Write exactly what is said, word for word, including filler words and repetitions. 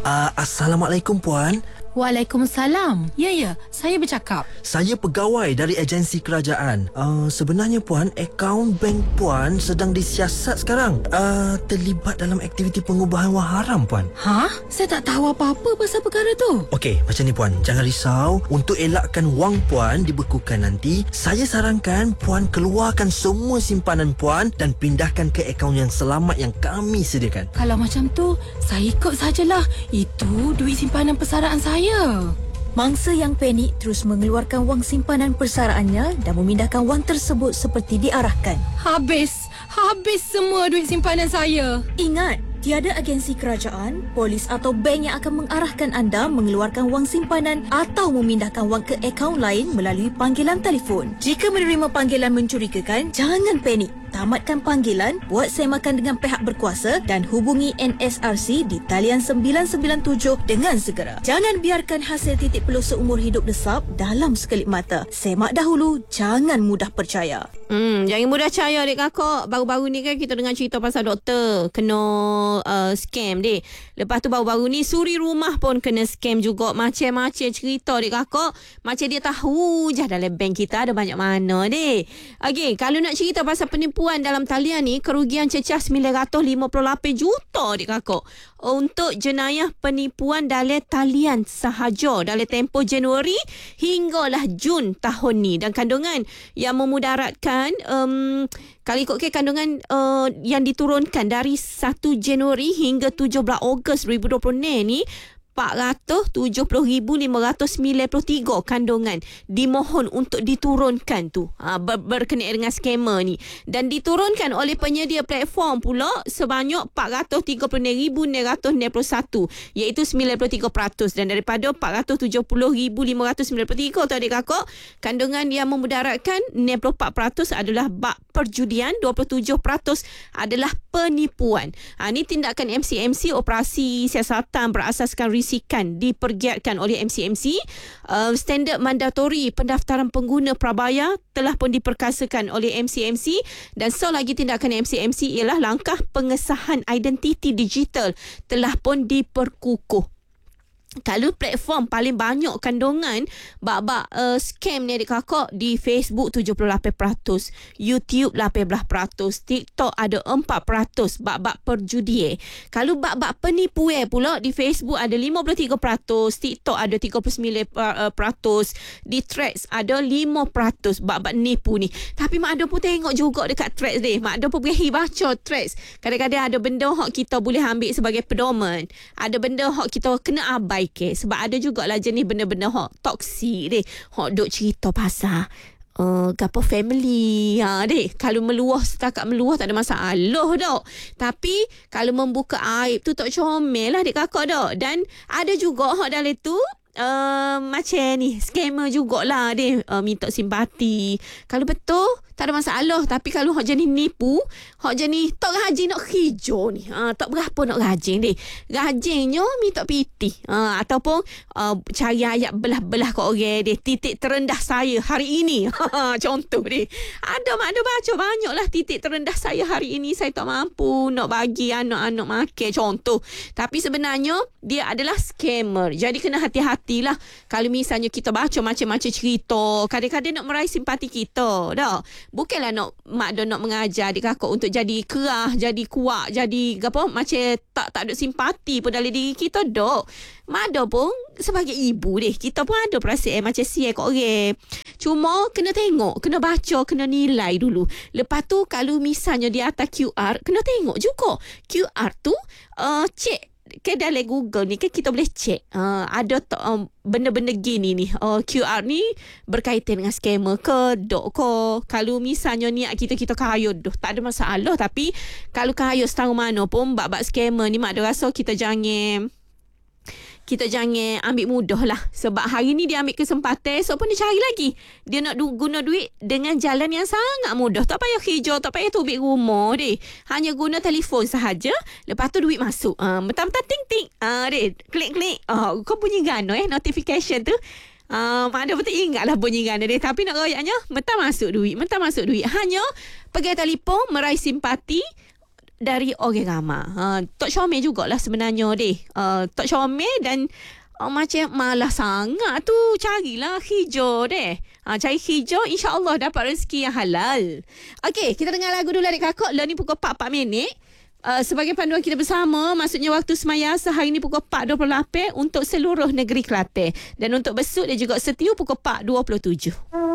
Uh, Assalamualaikum Puan. Waalaikumsalam. Ya, ya. Saya bercakap. Saya pegawai dari agensi kerajaan. Uh, sebenarnya Puan, akaun bank Puan sedang disiasat sekarang. Uh, terlibat dalam aktiviti pengubahan wang haram Puan. Ha? Saya tak tahu apa-apa pasal perkara tu. Okey, macam ni Puan. Jangan risau. Untuk elakkan wang Puan dibekukan nanti, saya sarankan Puan keluarkan semua simpanan Puan dan pindahkan ke akaun yang selamat yang kami sediakan. Kalau macam tu, saya ikut sajalah. Itu duit simpanan persaraan saya. Mangsa yang panik terus mengeluarkan wang simpanan persaraannya dan memindahkan wang tersebut seperti diarahkan. Habis. Habis semua duit simpanan saya. Ingat, tiada agensi kerajaan, polis atau bank yang akan mengarahkan anda mengeluarkan wang simpanan atau memindahkan wang ke akaun lain melalui panggilan telefon. Jika menerima panggilan mencurigakan, jangan panik. Tamatkan panggilan, buat semakan dengan pihak berkuasa dan hubungi N S R C di talian sembilan sembilan tujuh dengan segera. Jangan biarkan hasil titik peluh seumur hidup desap dalam sekelip mata. Semak dahulu, jangan mudah percaya. Hmm, jangan mudah percaya dek kakak. Baru-baru ni kan kita dengar cerita pasal doktor kena uh, scam dek. Lepas tu baru-baru ni suri rumah pun kena scam juga. Macam-macam cerita dek kakak. Macam dia tahu je dalam bank kita ada banyak mana dek. Okey, kalau nak cerita pasal penipuan dalam talian ni, kerugian cecah sembilan ratus lima puluh lapan juta dek kakak. Untuk jenayah penipuan dalam talian sahaja dalam tempoh Januari hinggalah Jun tahun ni. Dan kandungan yang memudaratkan um, kali ikut ke kandungan uh, yang diturunkan dari satu Januari hingga tujuh belas Ogos dua ribu dua puluh ni empat ratus tujuh puluh ribu lima ratus sembilan puluh tiga kandungan dimohon untuk diturunkan tu ha, ber- berkenaan dengan skamer ni, dan diturunkan oleh penyedia platform pula sebanyak empat ratus tiga puluh enam ribu enam ratus enam puluh satu, iaitu sembilan puluh tiga peratus. Dan daripada empat ratus tujuh puluh ribu lima ratus sembilan puluh tiga tu adik kakak, kandungan yang memudaratkan enam puluh empat peratus adalah bab perjudian, dua puluh tujuh peratus adalah penipuan. Ha, ni tindakan M C M C, operasi siasatan berasaskan risikan, dipergiatkan oleh M C M C. Uh, standard mandatori pendaftaran pengguna prabayar telah pun diperkasakan oleh M C M C, dan so lagi tindakan M C M C ialah langkah pengesahan identiti digital telah pun diperkukuh. Kalau platform paling banyak kandungan bab-bab uh, scam ni adik kakak, di Facebook tujuh puluh lapan peratus, YouTube lapan belas peratus, TikTok ada empat peratus bab-bab perjudian. Kalau bab-bab penipuan pula, di Facebook ada lima puluh tiga peratus, TikTok ada tiga puluh sembilan peratus, di Threads ada lima peratus bab-bab nipu ni. Tapi Mak Ada pun tengok juga dekat Threads ni. Mak Ada pun pergi baca Threads. Kadang-kadang ada benda hak kita boleh ambil sebagai pedoman. Ada benda hak kita kena abai. Okay. Sebab ada jugalah jenis benda-benda hak toksik deh. Hak duk cerita pasal Uh, gapo family ha dek. Kalau meluah setakat meluah tak ada masalah dak. Tapi kalau membuka aib tu tak comel lah dek kakak dak. Dan ada juga hak dalam tu Uh, macam ni scammer jugalah dia uh, minta simpati. Kalau betul tak ada masalah, tapi kalau hak jenis nipu, hak jenis tak rajin nak hijau ni, uh, tak berapa nak rajin dia. Rajinnya minta piti uh, ataupun uh, cari ayat belah-belah kat orang dia, titik terendah saya hari ini. Contoh dia. Ada mak ada baca banyaklah titik terendah saya hari ini, saya tak mampu nak bagi anak-anak makan contoh. Tapi sebenarnya dia adalah scammer. Jadi kena hati-hati lah kalau misalnya kita baca macam-macam cerita, kadang-kadang nak meraih simpati kita dah. Bukanlah nak mak dah nak mengajar adik kakak untuk jadi kerah, jadi kuat, jadi apa macam tak tak ada simpati pun dalam diri kita dah. Mak dah pun sebagai ibu deh, kita pun ada perasaan macam siap kat orang. Cuma kena tengok, kena baca, kena nilai dulu. Lepas tu kalau misalnya di atas Q R, kena tengok juga Q R tu uh, cek ke dalam Google ni kan kita boleh cek uh, ada to, um, benda-benda gini ni uh, Q R ni berkaitan dengan scammer ke dok ke. Kalau misalnya niat kita kita kaya dah tak ada masalah, tapi kalau kaya setahun mana pun bab-bab scammer ni mak ada rasa kita jangan kita jangan ambil mudah lah. Sebab hari ni dia ambil kesempatan, esok pun dia cari lagi. Dia nak du- guna duit dengan jalan yang sangat mudah. Tak payah hijau, tak payah tubik rumah deh. Hanya guna telefon sahaja, lepas tu duit masuk. Uh, Mentang-mentang ting-ting. Uh, deh, klik-klik. Uh, kau bunyi gano eh, notification tu. Uh, mak ada betul ingat lah bunyi gana dia. Tapi nak royaknya, mentang masuk duit. Mentang masuk duit. Hanya pegang telefon, meraih simpati dari orang ramai. Ha, Tok Syomel jugalah sebenarnya deh. Uh, Tok Syomel dan Oh, macam malah sangat tu. Carilah hijau deh. Ha, cari hijau, insya-Allah dapat rezeki yang halal. Okey, kita dengar lagu dulu adik kakak. Lah ni pukul empat empat minit. Uh, sebagai panduan kita bersama, maksudnya waktu semayasa hari ni pukul empat dua puluh lapan untuk seluruh negeri Kelantan. Dan untuk besuk dia juga setiu pukul empat dua puluh tujuh.